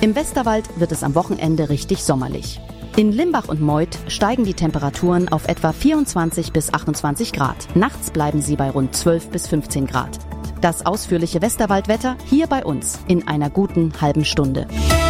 Im Westerwald wird es am Wochenende richtig sommerlich. In Limbach und Meuth steigen die Temperaturen auf etwa 24 bis 28 Grad. Nachts bleiben sie bei rund 12 bis 15 Grad. Das ausführliche Westerwaldwetter hier bei uns in einer guten halben Stunde.